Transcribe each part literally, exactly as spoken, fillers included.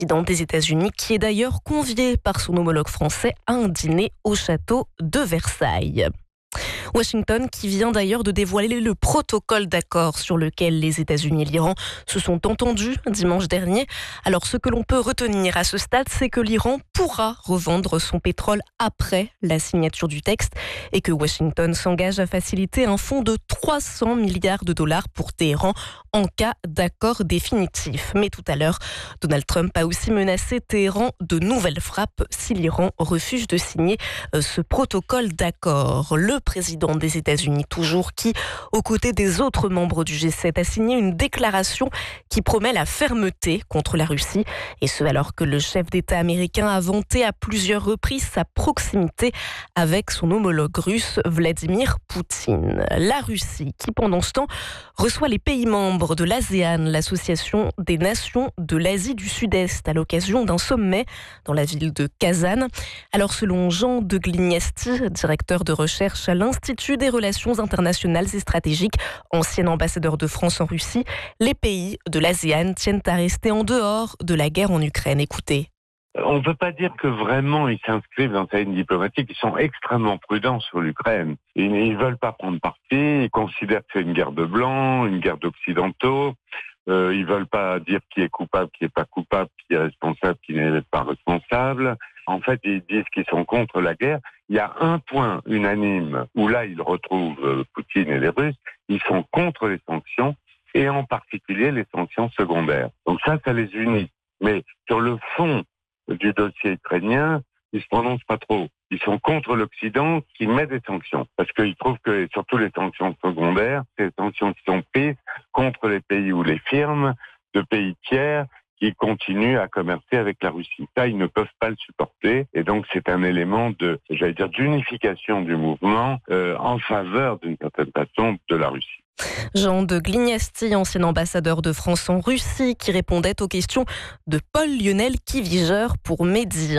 président des États-Unis, qui est d'ailleurs convié par son homologue français à un dîner au château de Versailles. Washington qui vient d'ailleurs de dévoiler le protocole d'accord sur lequel les États-Unis et l'Iran se sont entendus dimanche dernier. Alors ce que l'on peut retenir à ce stade, c'est que l'Iran pourra revendre son pétrole après la signature du texte et que Washington s'engage à faciliter un fonds de trois cents milliards de dollars pour Téhéran en cas d'accord définitif. Mais tout à l'heure, Donald Trump a aussi menacé Téhéran de nouvelles frappes si l'Iran refuse de signer ce protocole d'accord. Le président des États-Unis, toujours, qui, aux côtés des autres membres du G sept, a signé une déclaration qui promet la fermeté contre la Russie. Et ce, alors que le chef d'État américain a vanté à plusieurs reprises sa proximité avec son homologue russe, Vladimir Poutine. La Russie, qui pendant ce temps reçoit les pays membres de l'ASEAN, l'association des nations de l'Asie du Sud-Est, à l'occasion d'un sommet dans la ville de Kazan. Alors, selon Jean de Glignasti, directeur de recherche à l'Institut des relations internationales et stratégiques, ancien ambassadeur de France en Russie, les pays de l'ASEAN tiennent à rester en dehors de la guerre en Ukraine. Écoutez. On ne peut pas dire que vraiment ils s'inscrivent dans sa ligne diplomatique. Ils sont extrêmement prudents sur l'Ukraine. Ils ne veulent pas prendre parti. Ils considèrent que c'est une guerre de blancs, une guerre d'occidentaux. Euh, ils veulent pas dire qui est coupable, qui est pas coupable, qui est responsable, qui n'est pas responsable. En fait, ils disent qu'ils sont contre la guerre. Il y a un point unanime où là, ils retrouvent euh, Poutine et les Russes. Ils sont contre les sanctions et en particulier les sanctions secondaires. Donc ça, ça les unit. Mais sur le fond du dossier ukrainien, ils se prononcent pas trop. Ils sont contre l'Occident qui met des sanctions. Parce qu'ils trouvent que, surtout les sanctions secondaires, c'est des sanctions qui sont prises contre les pays ou les firmes de pays tiers qui continuent à commercer avec la Russie. Ça, ils ne peuvent pas le supporter. Et donc, c'est un élément de, j'allais dire, d'unification du mouvement euh, en faveur, d'une certaine façon, de la Russie. Jean de Glignasti, ancien ambassadeur de France en Russie, qui répondait aux questions de Paul-Lionel Kiviger pour Midi.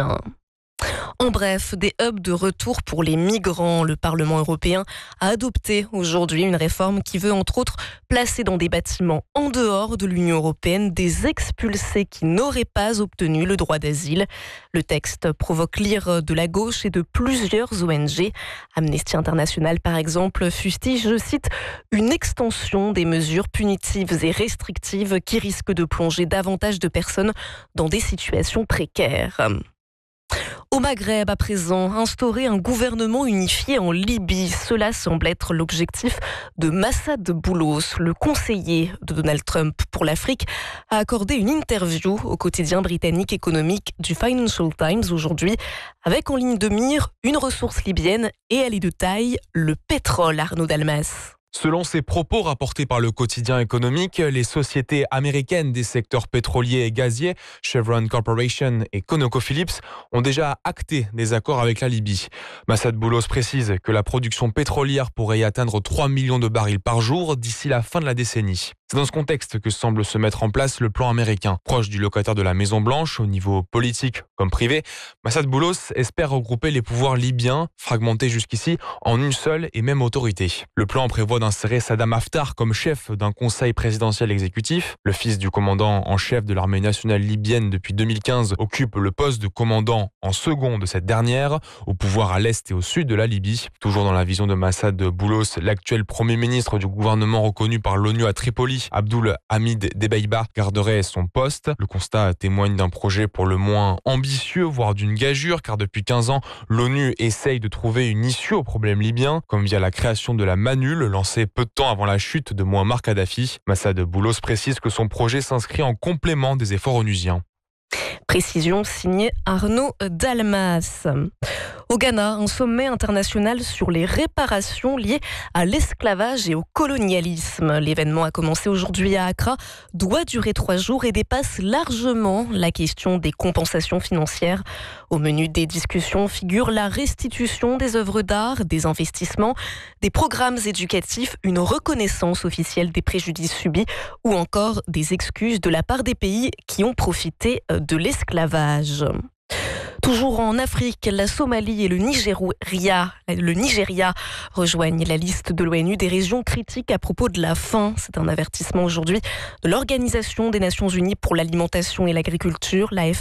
En bref, des hubs de retour pour les migrants. Le Parlement européen a adopté aujourd'hui une réforme qui veut entre autres placer dans des bâtiments en dehors de l'Union européenne des expulsés qui n'auraient pas obtenu le droit d'asile. Le texte provoque l'ire de la gauche et de plusieurs O N G. Amnesty International, par exemple, fustige, je cite, une extension des mesures punitives et restrictives qui risquent de plonger davantage de personnes dans des situations précaires. Au Maghreb, à présent, instaurer un gouvernement unifié en Libye. Cela semble être l'objectif de Massad Boulos, le conseiller de Donald Trump pour l'Afrique, a accordé une interview au quotidien britannique économique du Financial Times aujourd'hui, avec en ligne de mire une ressource libyenne et elle est de taille, le pétrole, Arnaud Dalmas. Selon ses propos rapportés par le quotidien économique, les sociétés américaines des secteurs pétroliers et gaziers, Chevron Corporation et ConocoPhillips, ont déjà acté des accords avec la Libye. Massad Boulos précise que la production pétrolière pourrait y atteindre trois millions de barils par jour d'ici la fin de la décennie. C'est dans ce contexte que semble se mettre en place le plan américain. Proche du locataire de la Maison-Blanche, au niveau politique comme privé, Massad Boulos espère regrouper les pouvoirs libyens, fragmentés jusqu'ici, en une seule et même autorité. Le plan prévoit d'insérer Saddam Haftar comme chef d'un conseil présidentiel exécutif. Le fils du commandant en chef de l'armée nationale libyenne depuis deux mille quinze occupe le poste de commandant en second de cette dernière, au pouvoir à l'est et au sud de la Libye. Toujours dans la vision de Massad Boulos, l'actuel premier ministre du gouvernement reconnu par l'ONU à Tripoli, Abdul Hamid Dbeibah, garderait son poste. Le constat témoigne d'un projet pour le moins ambitieux, voire d'une gageure, car depuis quinze ans, l'ONU essaye de trouver une issue au problème libyen, comme via la création de la Manul, lancée peu de temps avant la chute de Mouammar Kadhafi. Massad Boulos précise que son projet s'inscrit en complément des efforts onusiens. Précision signée Arnaud Dalmas. Au Ghana, un sommet international sur les réparations liées à l'esclavage et au colonialisme. L'événement a commencé aujourd'hui à Accra, doit durer trois jours et dépasse largement la question des compensations financières. Au menu des discussions figure la restitution des œuvres d'art, des investissements, des programmes éducatifs, une reconnaissance officielle des préjudices subis ou encore des excuses de la part des pays qui ont profité de l'esclavage. Toujours en Afrique, la Somalie et le Nigeria, le Nigeria rejoignent la liste de l'ONU des régions critiques à propos de la faim. C'est un avertissement aujourd'hui de l'Organisation des Nations Unies pour l'alimentation et l'agriculture, l'A F